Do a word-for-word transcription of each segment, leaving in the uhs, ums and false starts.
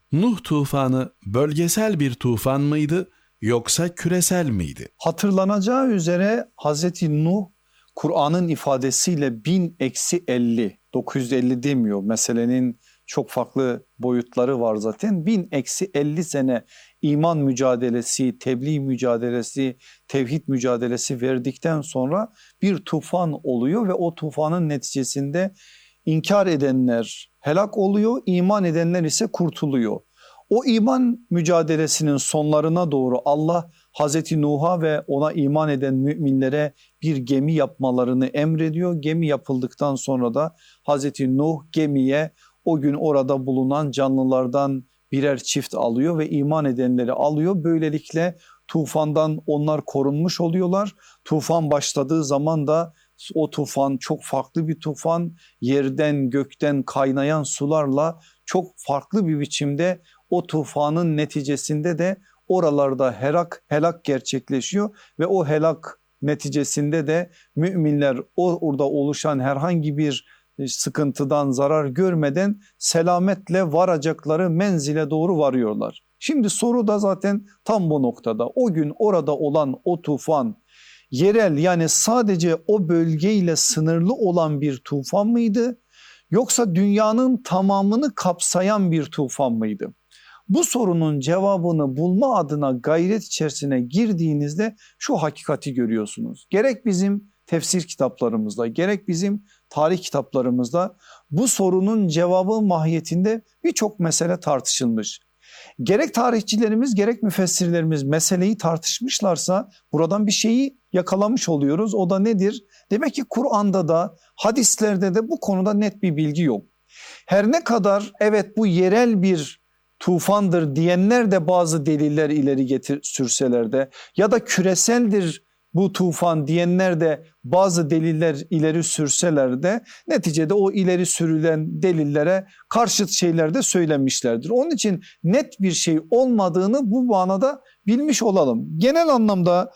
Nuh tufanı bölgesel bir tufan mıydı yoksa küresel miydi? Hatırlanacağı üzere Hazreti Nuh Kur'an'ın ifadesiyle bin eksi elli, dokuz yüz elli demiyor. Meselenin çok farklı boyutları var zaten. bin eksi elli sene iman mücadelesi, tebliğ mücadelesi, tevhid mücadelesi verdikten sonra bir tufan oluyor ve o tufanın neticesinde inkar edenler helak oluyor, iman edenler ise kurtuluyor. O iman mücadelesinin sonlarına doğru Allah Hazreti Nuh'a ve ona iman eden müminlere bir gemi yapmalarını emrediyor. Gemi yapıldıktan sonra da Hazreti Nuh gemiye o gün orada bulunan canlılardan birer çift alıyor ve iman edenleri alıyor. Böylelikle tufandan onlar korunmuş oluyorlar. Tufan başladığı zaman da o tufan çok farklı bir tufan, yerden gökten kaynayan sularla çok farklı bir biçimde o tufanın neticesinde de oralarda helak helak gerçekleşiyor ve o helak neticesinde de müminler orada oluşan herhangi bir sıkıntıdan zarar görmeden selametle varacakları menzile doğru varıyorlar. Şimdi soru da zaten tam bu noktada. O gün orada olan o tufan yerel, yani sadece o bölgeyle sınırlı olan bir tufan mıydı? Yoksa dünyanın tamamını kapsayan bir tufan mıydı? Bu sorunun cevabını bulma adına gayret içerisine girdiğinizde şu hakikati görüyorsunuz. Gerek bizim tefsir kitaplarımızda, gerek bizim tarih kitaplarımızda bu sorunun cevabı mahiyetinde birçok mesele tartışılmış. Gerek tarihçilerimiz gerek müfessirlerimiz meseleyi tartışmışlarsa buradan bir şeyi yakalamış oluyoruz. O da nedir? Demek ki Kur'an'da da hadislerde de bu konuda net bir bilgi yok. Her ne kadar evet bu yerel bir tufandır diyenler de bazı deliller ileri getir sürseler de ya da küreseldir bu tufan diyenler de bazı deliller ileri sürseler de neticede o ileri sürülen delillere karşıt şeyler de söylemişlerdir. Onun için net bir şey olmadığını bu manada bilmiş olalım. Genel anlamda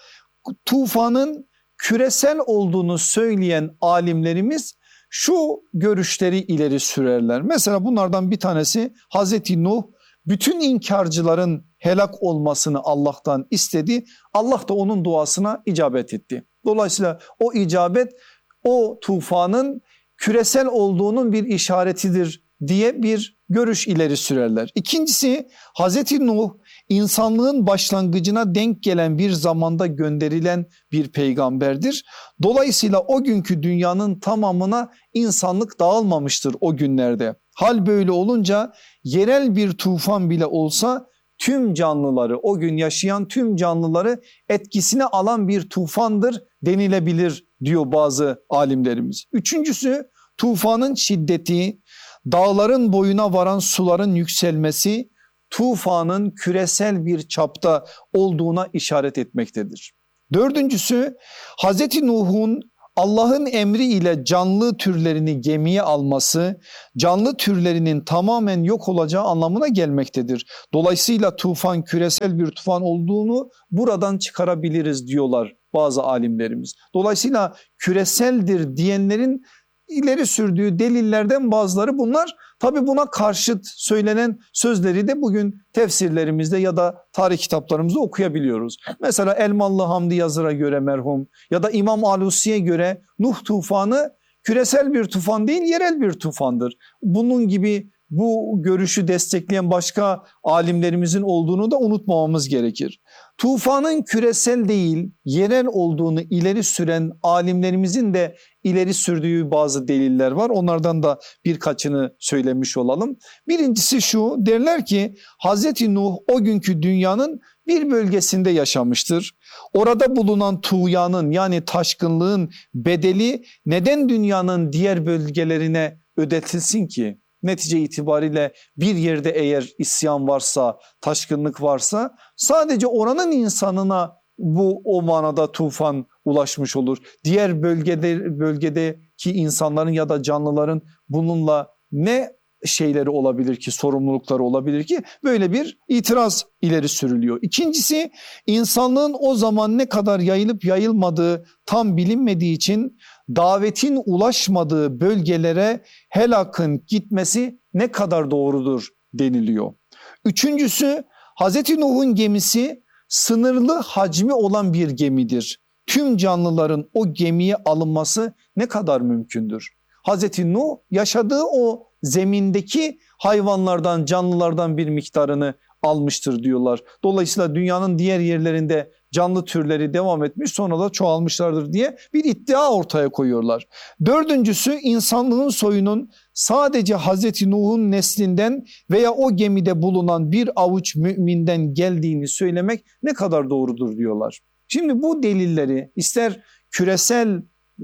tufanın küresel olduğunu söyleyen alimlerimiz şu görüşleri ileri sürerler. Mesela bunlardan bir tanesi Hazreti Nuh bütün inkarcıların helak olmasını Allah'tan istedi. Allah da onun duasına icabet etti. Dolayısıyla o icabet o tufanın küresel olduğunun bir işaretidir diye bir görüş ileri sürerler. İkincisi Hazreti Nuh insanlığın başlangıcına denk gelen bir zamanda gönderilen bir peygamberdir. Dolayısıyla o günkü dünyanın tamamına insanlık dağılmamıştır o günlerde. Hal böyle olunca yerel bir tufan bile olsa tüm canlıları, o gün yaşayan tüm canlıları etkisine alan bir tufandır denilebilir diyor bazı alimlerimiz. Üçüncüsü tufanın şiddeti, dağların boyuna varan suların yükselmesi tufanın küresel bir çapta olduğuna işaret etmektedir. Dördüncüsü Hazreti Nuh'un Allah'ın emri ile canlı türlerini gemiye alması canlı türlerinin tamamen yok olacağı anlamına gelmektedir. Dolayısıyla tufan küresel bir tufan olduğunu buradan çıkarabiliriz diyorlar bazı alimlerimiz. Dolayısıyla küreseldir diyenlerin ileri sürdüğü delillerden bazıları bunlar. Tabi buna karşıt söylenen sözleri de bugün tefsirlerimizde ya da tarih kitaplarımızda okuyabiliyoruz. Mesela Elmalı Hamdi Yazır'a göre merhum ya da İmam Alusi'ye göre Nuh tufanı küresel bir tufan değil, yerel bir tufandır. Bunun gibi bu görüşü destekleyen başka alimlerimizin olduğunu da unutmamamız gerekir. Tufanın küresel değil, yerel olduğunu ileri süren alimlerimizin de ileri sürdüğü bazı deliller var. Onlardan da birkaçını söylemiş olalım. Birincisi şu, derler ki Hazreti Nuh o günkü dünyanın bir bölgesinde yaşamıştır. Orada bulunan tuğyanın, yani taşkınlığın bedeli neden dünyanın diğer bölgelerine ödetilsin ki? Netice itibariyle bir yerde eğer isyan varsa, taşkınlık varsa sadece oranın insanına bu o manada tufan ulaşmış olur. Diğer bölgede bölgedeki insanların ya da canlıların bununla ne şeyleri olabilir ki, sorumlulukları olabilir ki? Böyle bir itiraz ileri sürülüyor. İkincisi, insanlığın o zaman ne kadar yayılıp yayılmadığı tam bilinmediği için davetin ulaşmadığı bölgelere helakın gitmesi ne kadar doğrudur deniliyor. Üçüncüsü, Hazreti Nuh'un gemisi sınırlı hacmi olan bir gemidir. Tüm canlıların o gemiye alınması ne kadar mümkündür? Hazreti Nuh yaşadığı o zemindeki hayvanlardan, canlılardan bir miktarını almıştır diyorlar. Dolayısıyla dünyanın diğer yerlerinde canlı türleri devam etmiş, sonra da çoğalmışlardır diye bir iddia ortaya koyuyorlar. Dördüncüsü, insanlığın soyunun sadece Hazreti Nuh'un neslinden veya o gemide bulunan bir avuç müminden geldiğini söylemek ne kadar doğrudur diyorlar. Şimdi bu delilleri, ister küresel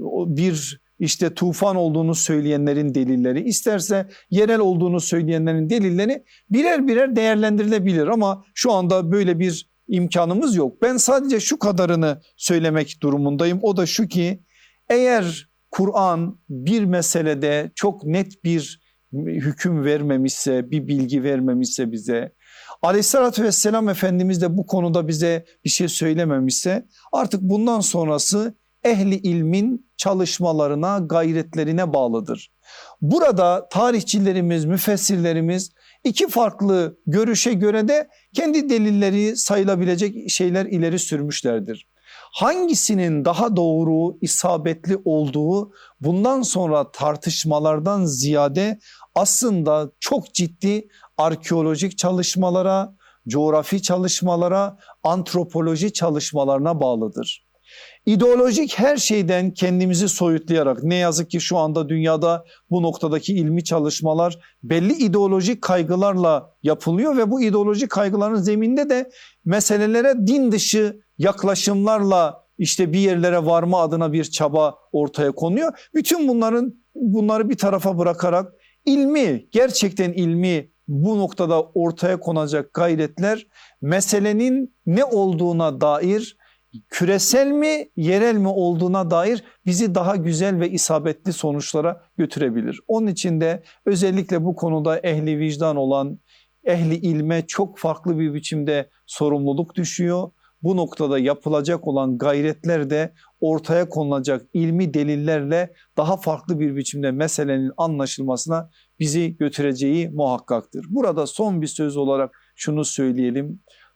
bir işte tufan olduğunu söyleyenlerin delilleri, isterse yerel olduğunu söyleyenlerin delilleri birer birer değerlendirilebilir ama şu anda böyle bir imkanımız yok. Ben sadece şu kadarını söylemek durumundayım. O da şu ki, eğer Kur'an bir meselede çok net bir hüküm vermemişse, bir bilgi vermemişse bize, Aleyhissalatü vesselam Efendimiz de bu konuda bize bir şey söylememişse, artık bundan sonrası ehli ilmin çalışmalarına, gayretlerine bağlıdır. Burada tarihçilerimiz, müfessirlerimiz iki farklı görüşe göre de kendi delilleri sayılabilecek şeyler ileri sürmüşlerdir. Hangisinin daha doğru, isabetli olduğu bundan sonra tartışmalardan ziyade aslında çok ciddi arkeolojik çalışmalara, coğrafi çalışmalara, antropoloji çalışmalarına bağlıdır. İdeolojik her şeyden kendimizi soyutlayarak, ne yazık ki şu anda dünyada bu noktadaki ilmi çalışmalar belli ideolojik kaygılarla yapılıyor ve bu ideolojik kaygıların zeminde de meselelere din dışı yaklaşımlarla işte bir yerlere varma adına bir çaba ortaya konuyor. Bütün bunların bunları bir tarafa bırakarak ilmi, gerçekten ilmi bu noktada ortaya konacak gayretler meselenin ne olduğuna dair, küresel mi, yerel mi olduğuna dair bizi daha güzel ve isabetli sonuçlara götürebilir. Onun için de özellikle bu konuda ehli vicdan olan, ehli ilme çok farklı bir biçimde sorumluluk düşüyor. Bu noktada yapılacak olan gayretler de ortaya konulacak ilmi delillerle daha farklı bir biçimde meselenin anlaşılmasına bizi götüreceği muhakkaktır. Burada son bir söz olarak şunu söyleyelim.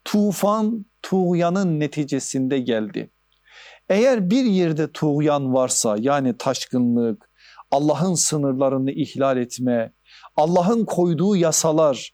Tufan tuğyanın neticesinde geldi. Eğer bir yerde tuğyan varsa, yani taşkınlık, Allah'ın sınırlarını ihlal etme, Allah'ın koyduğu yasalar,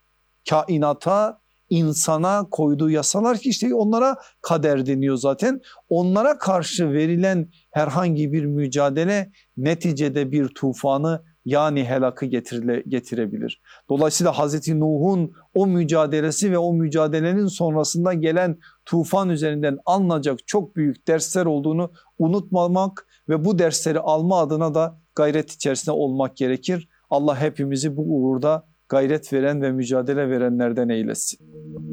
kainata, insana koyduğu yasalar ki işte onlara kader deniyor zaten. Onlara karşı verilen herhangi bir mücadele neticede bir tufanı, yani helakı getirile, getirebilir. Dolayısıyla Hazreti Nuh'un o mücadelesi ve o mücadelenin sonrasında gelen tufan üzerinden alınacak çok büyük dersler olduğunu unutmamak ve bu dersleri alma adına da gayret içerisinde olmak gerekir. Allah hepimizi bu uğurda gayret veren ve mücadele verenlerden eylesin.